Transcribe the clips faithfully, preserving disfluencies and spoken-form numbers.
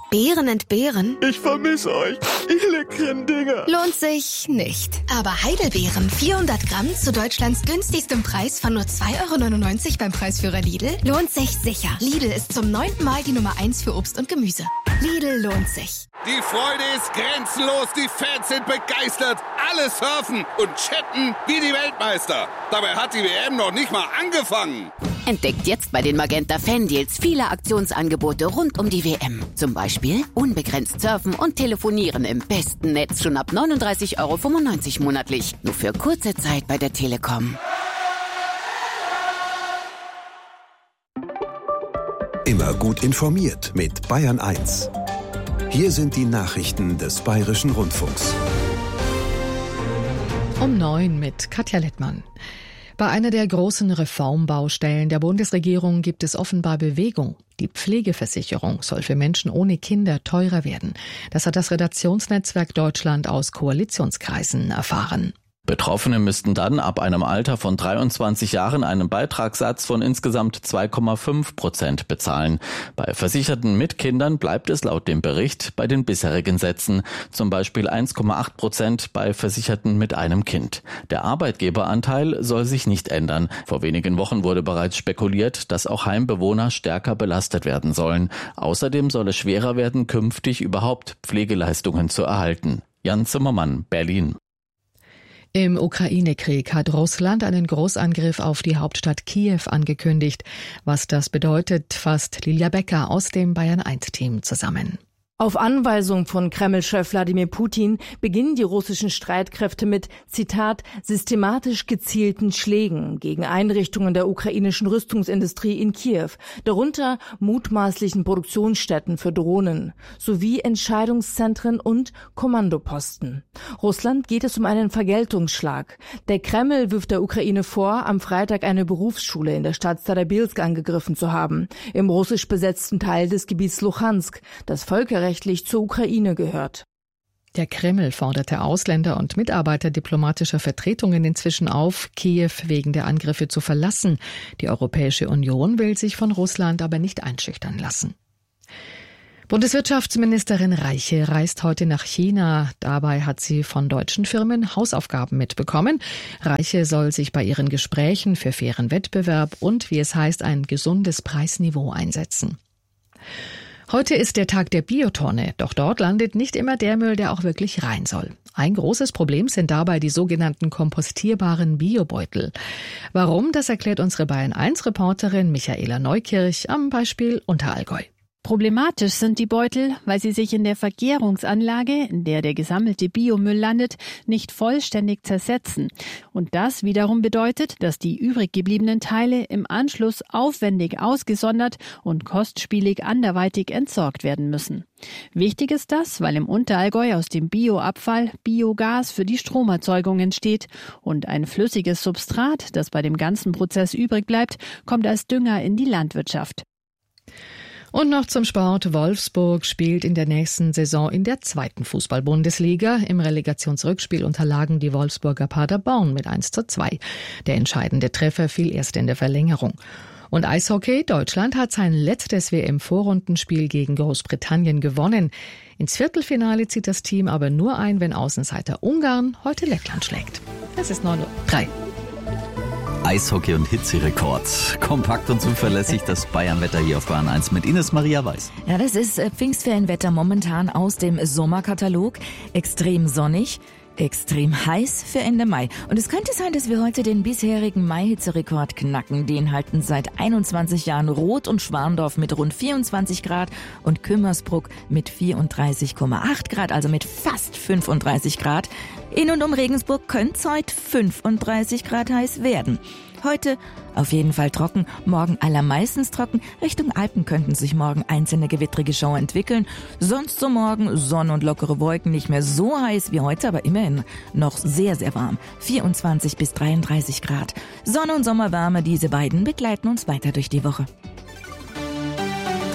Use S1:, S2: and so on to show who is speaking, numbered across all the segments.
S1: Beeren entbehren?
S2: Ich vermisse euch, ihr leckeren Dinger.
S1: Lohnt sich nicht. Aber Heidelbeeren, vierhundert Gramm zu Deutschlands günstigstem Preis von nur zwei Euro neunundneunzig beim Preisführer Lidl, lohnt sich sicher. Lidl ist zum neunten Mal die Nummer eins für Obst und Gemüse. Lidl lohnt sich.
S3: Die Freude ist grenzenlos, die Fans sind begeistert. Alle surfen und chatten wie die Weltmeister. Dabei hat die W M noch nicht mal angefangen.
S4: Entdeckt jetzt bei den Magenta Fan-Deals viele Aktionsangebote rund um die W M. Zum Beispiel unbegrenzt surfen und telefonieren im besten Netz schon ab neununddreißig Euro fünfundneunzig monatlich. Nur für kurze Zeit bei der Telekom.
S5: Immer gut informiert mit Bayern eins. Hier sind die Nachrichten des Bayerischen Rundfunks.
S6: Um neun mit Katja Littmann. Bei einer der großen Reformbaustellen der Bundesregierung gibt es offenbar Bewegung. Die Pflegeversicherung soll für Menschen ohne Kinder teurer werden. Das hat das Redaktionsnetzwerk Deutschland aus Koalitionskreisen erfahren.
S7: Betroffene müssten dann ab einem Alter von dreiundzwanzig Jahren einen Beitragssatz von insgesamt zwei Komma fünf Prozent bezahlen. Bei Versicherten mit Kindern bleibt es laut dem Bericht bei den bisherigen Sätzen, zum Beispiel eins Komma acht Prozent bei Versicherten mit einem Kind. Der Arbeitgeberanteil soll sich nicht ändern. Vor wenigen Wochen wurde bereits spekuliert, dass auch Heimbewohner stärker belastet werden sollen. Außerdem soll es schwerer werden, künftig überhaupt Pflegeleistungen zu erhalten. Jan Zimmermann, Berlin.
S6: Im Ukraine-Krieg hat Russland einen Großangriff auf die Hauptstadt Kiew angekündigt. Was das bedeutet, fasst Lilia Becker aus dem Bayern eins Team zusammen.
S8: Auf Anweisung von Kreml-Chef Wladimir Putin beginnen die russischen Streitkräfte mit, Zitat, systematisch gezielten Schlägen gegen Einrichtungen der ukrainischen Rüstungsindustrie in Kiew, darunter mutmaßlichen Produktionsstätten für Drohnen, sowie Entscheidungszentren und Kommandoposten. Russland geht es um einen Vergeltungsschlag. Der Kreml wirft der Ukraine vor, am Freitag eine Berufsschule in der Stadt Starabilsk angegriffen zu haben, im russisch besetzten Teil des Gebiets Luhansk, das völkerrechtlich zur Ukraine gehört.
S6: Der Kreml forderte Ausländer und Mitarbeiter diplomatischer Vertretungen inzwischen auf, Kiew wegen der Angriffe zu verlassen. Die Europäische Union will sich von Russland aber nicht einschüchtern lassen. Bundeswirtschaftsministerin Reiche reist heute nach China. Dabei hat sie von deutschen Firmen Hausaufgaben mitbekommen. Reiche soll sich bei ihren Gesprächen für fairen Wettbewerb und, wie es heißt, ein gesundes Preisniveau einsetzen. Heute ist der Tag der Biotonne, doch dort landet nicht immer der Müll, der auch wirklich rein soll. Ein großes Problem sind dabei die sogenannten kompostierbaren Biobeutel. Warum, das erklärt unsere Bayern eins Reporterin Michaela Neukirch am Beispiel Unterallgäu.
S9: Problematisch sind die Beutel, weil sie sich in der Vergärungsanlage, in der der gesammelte Biomüll landet, nicht vollständig zersetzen. Und das wiederum bedeutet, dass die übrig gebliebenen Teile im Anschluss aufwendig ausgesondert und kostspielig anderweitig entsorgt werden müssen. Wichtig ist das, weil im Unterallgäu aus dem Bioabfall Biogas für die Stromerzeugung entsteht und ein flüssiges Substrat, das bei dem ganzen Prozess übrig bleibt, kommt als Dünger in die Landwirtschaft.
S6: Und noch zum Sport. Wolfsburg spielt in der nächsten Saison in der zweiten Fußball-Bundesliga. Im Relegationsrückspiel unterlagen die Wolfsburger Paderborn mit eins zu zwei. Der entscheidende Treffer fiel erst in der Verlängerung. Und Eishockey, Deutschland hat sein letztes W M-Vorrundenspiel gegen Großbritannien gewonnen. Ins Viertelfinale zieht das Team aber nur ein, wenn Außenseiter Ungarn heute Lettland schlägt. Es ist neun Uhr drei.
S10: Eishockey und Hitzerekord. Kompakt und zuverlässig das Bayern-Wetter hier auf Bayern eins mit Ines Maria Weiß.
S11: Ja, das ist Pfingstferienwetter momentan aus dem Sommerkatalog. Extrem sonnig, extrem heiß für Ende Mai. Und es könnte sein, dass wir heute den bisherigen Mai-Hitzerekord knacken. Den halten seit einundzwanzig Jahren Roth und Schwandorf mit rund vierundzwanzig Grad und Kümmersbruck mit vierunddreißig Komma acht Grad, also mit fast fünfunddreißig Grad. In und um Regensburg könnte es heute fünfunddreißig Grad heiß werden. Heute auf jeden Fall trocken, morgen allermeistens trocken. Richtung Alpen könnten sich morgen einzelne gewittrige Schauer entwickeln. Sonst so morgen Sonne und lockere Wolken, nicht mehr so heiß wie heute, aber immerhin noch sehr, sehr warm. vierundzwanzig bis dreiunddreißig Grad. Sonne und Sommerwärme, diese beiden begleiten uns weiter durch die Woche.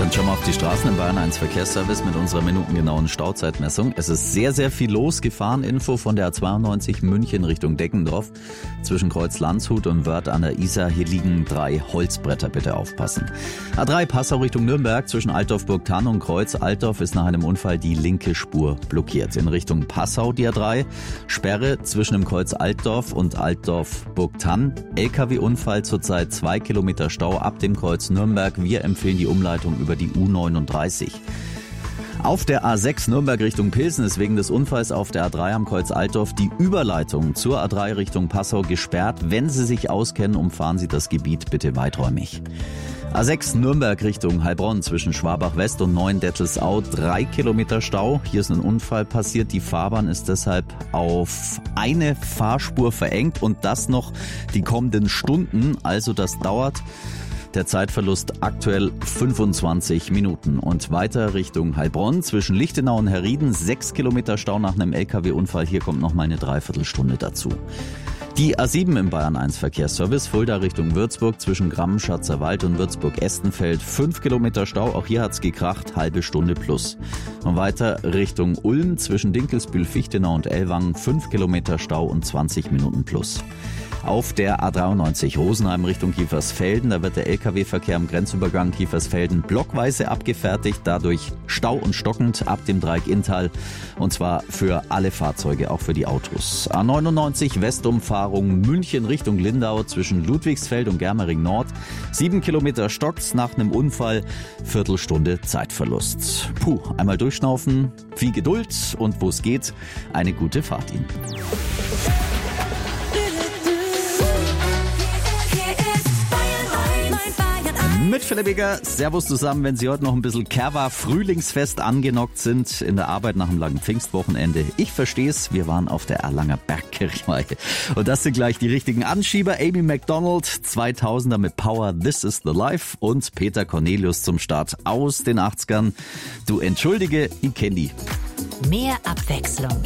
S10: Dann schauen wir auf die Straßen im Bayern eins Verkehrsservice mit unserer minutengenauen Stauzeitmessung. Es ist sehr, sehr viel los. Gefahreninfo von der A zweiundneunzig München Richtung Deckendorf. Zwischen Kreuz Landshut und Wörth an der Isar. Hier liegen drei Holzbretter, bitte aufpassen. A drei Passau Richtung Nürnberg. Zwischen Altdorf-Burgthann und Kreuz Altdorf ist nach einem Unfall die linke Spur blockiert. In Richtung Passau die A drei. Sperre zwischen dem Kreuz Altdorf und Altdorf-Burgthann. L K W-Unfall zurzeit zwei Kilometer Stau ab dem Kreuz Nürnberg. Wir empfehlen die Umleitung über die U neununddreißig. Auf der A sechs Nürnberg Richtung Pilsen ist wegen des Unfalls auf der A drei am Kreuz Altdorf die Überleitung zur A drei Richtung Passau gesperrt. Wenn Sie sich auskennen, umfahren Sie das Gebiet bitte weiträumig. A sechs Nürnberg Richtung Heilbronn zwischen Schwabach West und Neuendettelsau, drei Kilometer Stau. Hier ist ein Unfall passiert. Die Fahrbahn ist deshalb auf eine Fahrspur verengt und das noch die kommenden Stunden. Also das dauert. Der Zeitverlust aktuell fünfundzwanzig Minuten. Und weiter Richtung Heilbronn zwischen Lichtenau und Herrieden, sechs Kilometer Stau nach einem L K W-Unfall. Hier kommt noch mal eine Dreiviertelstunde dazu. Die A sieben im Bayern eins Verkehrsservice, Fulda Richtung Würzburg zwischen Gramm, Schatzerwald und Würzburg-Estenfeld, fünf Kilometer Stau. Auch hier hat's gekracht, halbe Stunde plus. Und weiter Richtung Ulm zwischen Dinkelsbühl, Fichtenau und Ellwangen, fünf Kilometer Stau und zwanzig Minuten plus. Auf der A dreiundneunzig Rosenheim Richtung Kiefersfelden, da wird der L K W-Verkehr am Grenzübergang Kiefersfelden blockweise abgefertigt, dadurch stau- und stockend ab dem Dreieck Inntal und zwar für alle Fahrzeuge, auch für die Autos. A neunundneunzig Westumfahrung München Richtung Lindau zwischen Ludwigsfeld und Germering Nord, sieben Kilometer stockt's nach einem Unfall, Viertelstunde Zeitverlust. Puh, einmal durchschnaufen, viel Geduld und wo es geht, eine gute Fahrt Ihnen. Mit Philipp Eger, Servus zusammen, wenn Sie heute noch ein bisschen Kerwa Frühlingsfest angenockt sind in der Arbeit nach einem langen Pfingstwochenende. Ich versteh's, wir waren auf der Erlanger Bergkirchweih. Und das sind gleich die richtigen Anschieber. Amy Macdonald, zweitausender mit Power, This is the Life und Peter Cornelius zum Start aus den achtzigern. Du entschuldige, ich kenn die.
S12: Mehr Abwechslung